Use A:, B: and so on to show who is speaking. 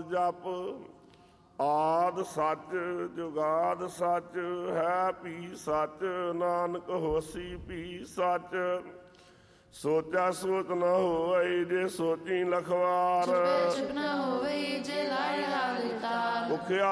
A: ਜਪ। ਆਦ ਸੱਚ ਜੁਗਾਦ ਸੱਚ, ਹੈ ਭੀ ਸੱਚ, ਨਾਨਕ ਹੋਸੀ ਭੀ ਸੱਚ। ਸੋਚਾ ਸੋਚ ਨਾ ਹੋਵਈ, ਜੇ ਸੋਚੀ ਲਖਵਾਰ।
B: ਚੁਪ ਨਾ ਹੋਵਈ, ਜੇ ਲਾਏ ਹਾਲ ਤਾਰ।
A: ਭੁਖਿਆ